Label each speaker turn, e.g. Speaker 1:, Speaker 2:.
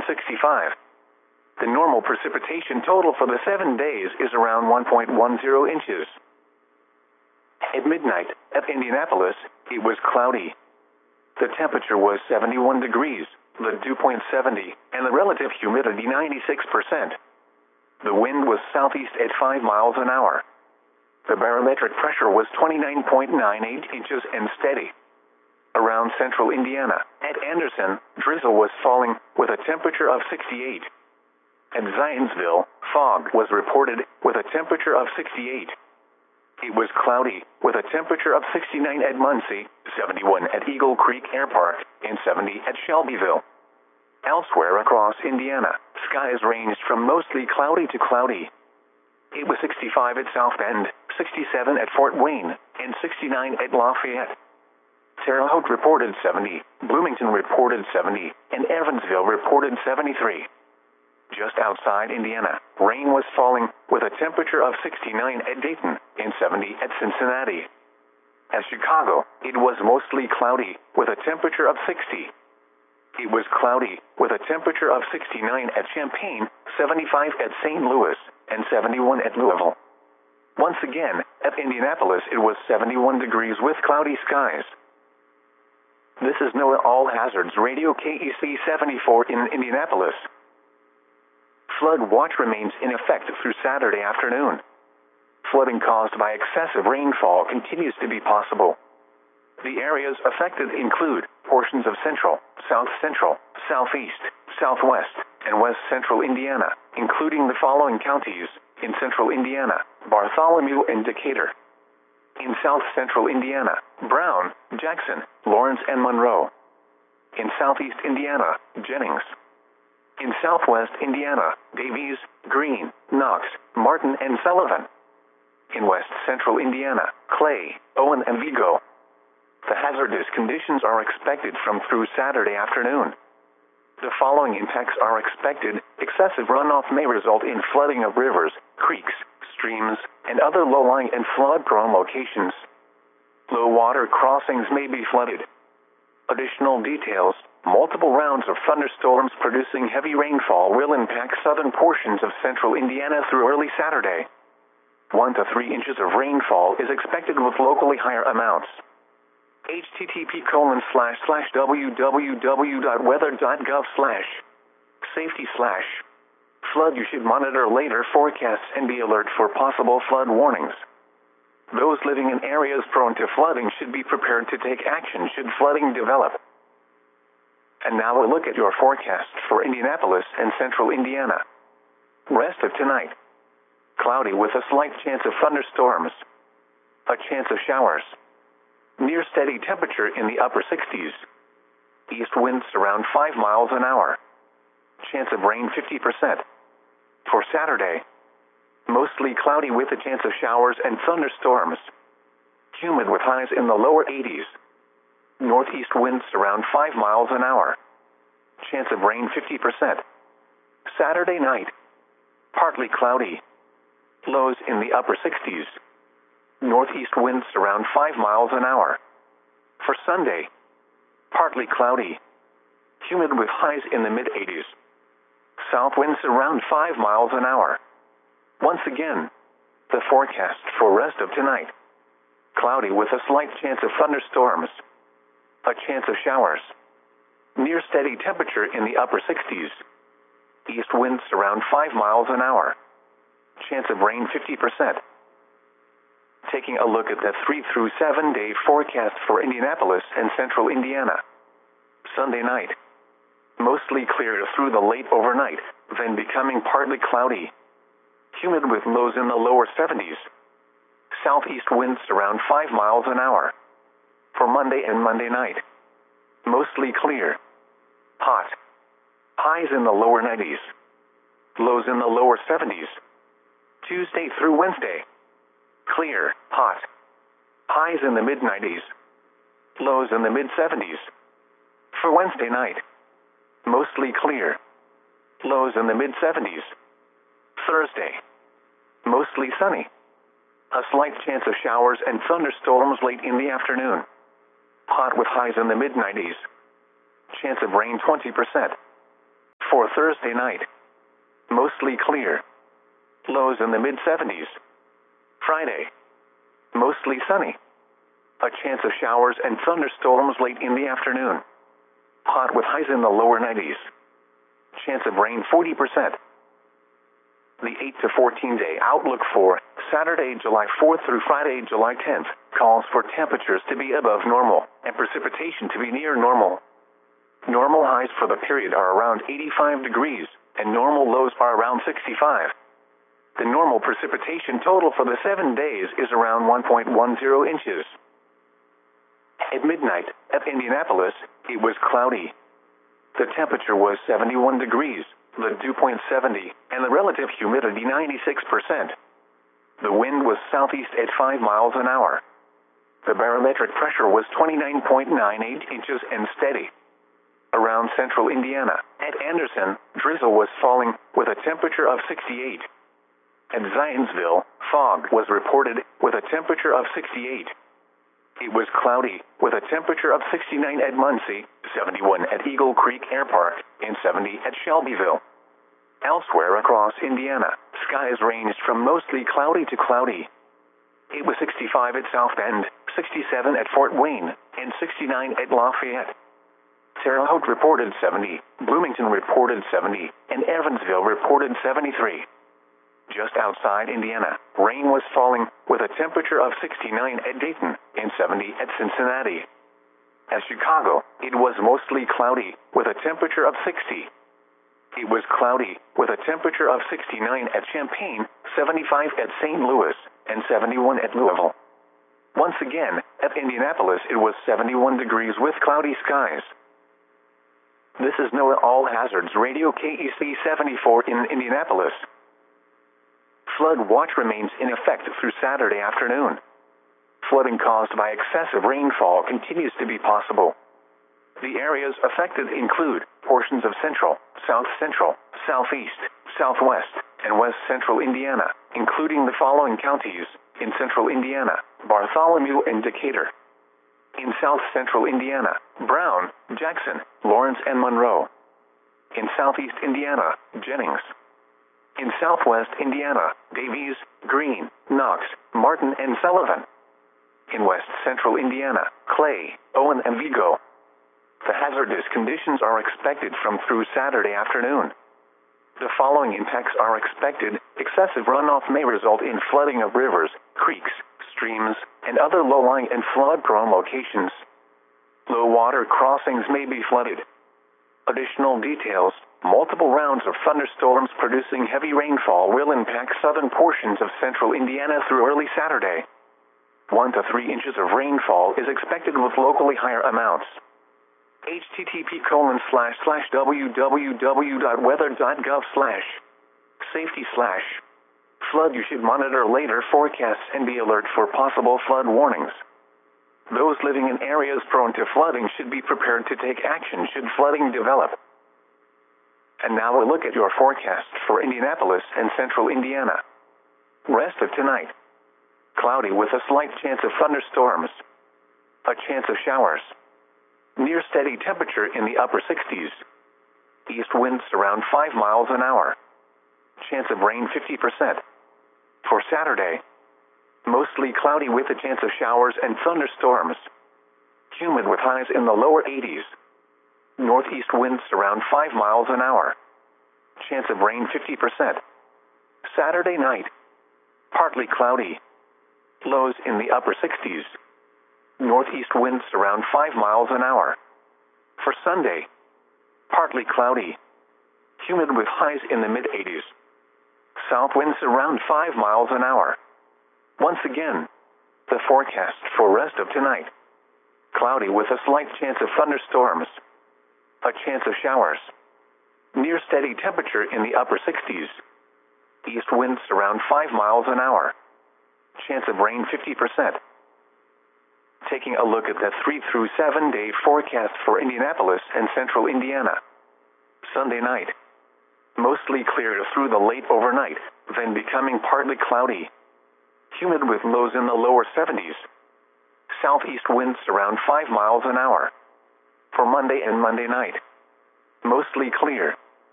Speaker 1: 65. The normal precipitation total for the 7 days is around 1.10 inches. At midnight, at Indianapolis, it was cloudy. The temperature was 71 degrees, the dew point 70, and the relative humidity 96%. The wind was southeast at 5 miles an hour. The barometric pressure was 29.98 inches and steady. Around central Indiana, at Anderson, drizzle was falling with a temperature of 68. At Zionsville, fog was reported with a temperature of 68. It was cloudy with a temperature of 69 at Muncie, 71 at Eagle Creek Air Park, and 70 at Shelbyville. Elsewhere across Indiana, skies ranged from mostly cloudy to cloudy. It was 65 at South Bend, 67 at Fort Wayne, and 69 at Lafayette. Terre Haute reported 70, Bloomington reported 70, and Evansville reported 73. Just outside Indiana, rain was falling with a temperature of 69 at Dayton and 70 at Cincinnati. At Chicago, it was mostly cloudy with a temperature of 60. It was cloudy with a temperature of 69 at Champaign, 75 at St. Louis, and 71 at Louisville. Once again, at Indianapolis it was 71 degrees with cloudy skies. This is NOAA All Hazards Radio KEC 74 in Indianapolis. Flood watch remains in effect through Saturday afternoon. Flooding caused by excessive rainfall continues to be possible. The areas affected include portions of central, south central, southeast, southwest, and west central Indiana, including the following counties: in central Indiana, Bartholomew and Decatur. In south central Indiana, Brown, Jackson, Lawrence, and Monroe. In southeast Indiana, Jennings. In southwest Indiana, Davies, Greene, Knox, Martin, and Sullivan. In west central Indiana, Clay, Owen, and Vigo. The hazardous conditions are expected from through Saturday afternoon. The following impacts are expected. Excessive runoff may result in flooding of rivers, creeks, streams, and other low-lying and flood-prone locations. Low-water crossings may be flooded. Additional details: multiple rounds of thunderstorms producing heavy rainfall will impact southern portions of central Indiana through early Saturday. 1 to 3 inches of rainfall is expected with locally higher amounts. http://wweather.gov/safety/flood. You should monitor later forecasts and be alert for possible flood warnings. Those living in areas prone to flooding should be prepared to take action should flooding develop. And now a look at your forecast for Indianapolis and central Indiana. Rest of tonight: cloudy with a slight chance of thunderstorms. A chance of showers. Near steady temperature in the upper 60s. East winds around 5 miles an hour. Chance of rain 50%. For Saturday, mostly cloudy with a chance of showers and thunderstorms. Humid with highs in the lower 80s. Northeast winds around 5 miles an hour. Chance of rain 50%. Saturday night, partly cloudy. Lows in the upper 60s. Northeast winds around 5 miles an hour. For Sunday, partly cloudy. Humid with highs in the mid-80s. South winds around 5 miles an hour. Once again, the forecast for rest of tonight: cloudy with a slight chance of thunderstorms. A chance of showers. Near steady temperature in the upper 60s. East winds around 5 miles an hour. Chance of rain 50%. Taking a look at the 3 through 7 day forecast for Indianapolis and central Indiana. Sunday night: mostly clear through the late overnight, then becoming partly cloudy. Humid with lows in the lower 70s. Southeast winds around 5 miles an hour. For Monday and Monday night: mostly clear. Hot. Highs in the lower 90s. Lows in the lower 70s. Tuesday through Wednesday: clear, hot. Highs in the mid-90s. Lows in the mid-70s. For Wednesday night: mostly clear. Lows in the mid-70s. Thursday: mostly sunny. A slight chance of showers and thunderstorms late in the afternoon. Hot with highs in the mid-90s. Chance of rain 20%. For Thursday night. Mostly clear. Lows in the mid-70s. Friday. Mostly sunny. A chance of showers and thunderstorms late in the afternoon. Hot with highs in the lower 90s. Chance of rain 40%. The 8 to 14 day outlook for Saturday, July 4th through Friday, July 10th calls for temperatures to be above normal and precipitation to be near normal. Normal highs for the period are around 85 degrees and normal lows are around 65. The normal precipitation total for the 7 days is around 1.10 inches. At midnight, at Indianapolis, it was cloudy. The temperature was 71 degrees, the dew point 70, and the relative humidity 96%. The wind was southeast at 5 miles an hour. The barometric pressure was 29.98 inches and steady. Around central Indiana, at Anderson, drizzle was falling with a temperature of 68. At Zionsville, fog was reported with a temperature of 68. It was cloudy, with a temperature of 69 at Muncie, 71 at Eagle Creek Air Park, and 70 at Shelbyville. Elsewhere across Indiana, skies ranged from mostly cloudy to cloudy. It was 65 at South Bend, 67 at Fort Wayne, and 69 at Lafayette. Terre Haute reported 70, Bloomington reported 70, and Evansville reported 73. Just outside Indiana, rain was falling with a temperature of 69 at Dayton and 70 at Cincinnati. At Chicago, it was mostly cloudy with a temperature of 60. It was cloudy with a temperature of 69 at Champaign, 75 at St. Louis, and 71 at Louisville. Once again, at Indianapolis it was 71 degrees with cloudy skies. This is NOAA All Hazards Radio KEC 74 in Indianapolis. Flood watch remains in effect through Saturday afternoon. Flooding caused by excessive rainfall continues to be possible. The areas affected include portions of central, south central, southeast, southwest, and west central Indiana, including the following counties: in central Indiana, Bartholomew and Decatur. In south central Indiana, Brown, Jackson, Lawrence, and Monroe. In southeast Indiana, Jennings. In southwest Indiana, Davies, Greene, Knox, Martin, and Sullivan. In west central Indiana, Clay, Owen, and Vigo. The hazardous conditions are expected from through Saturday afternoon. The following impacts are expected. Excessive runoff may result in flooding of rivers, creeks, streams, and other low-lying and flood-prone locations. Low water crossings may be flooded. Additional details: multiple rounds of thunderstorms producing heavy rainfall will impact southern portions of central Indiana through early Saturday. 1 to 3 inches of rainfall is expected with locally higher amounts. http://www.weather.gov/safety/ flood. You should monitor later forecasts and be alert for possible flood warnings. Those living in areas prone to flooding should be prepared to take action should flooding develop. And now a look at your forecast for Indianapolis and central Indiana. Rest of tonight: cloudy with a slight chance of thunderstorms. A chance of showers. Near steady temperature in the upper 60s. East winds around 5 miles an hour. Chance of rain 50%. For Saturday, mostly cloudy with a chance of showers and thunderstorms. Humid with highs in the lower 80s. Northeast winds around 5 miles an hour. Chance of rain 50%. Saturday night, partly cloudy. Lows in the upper 60s. Northeast winds around 5 miles an hour. For Sunday, partly cloudy. Humid with highs in the mid-80s. South winds around 5 miles an hour. Once again, the forecast for rest of tonight: cloudy with a slight chance of thunderstorms. A chance of showers. Near steady temperature in the upper 60s. East winds around 5 miles an hour. Chance of rain 50%. Taking a look at the 3 through 7 day forecast for Indianapolis and central Indiana. Sunday night: mostly clear through the late overnight, then becoming partly cloudy. Humid with lows in the lower 70s. Southeast winds around 5 miles an hour. For Monday and Monday night: mostly clear.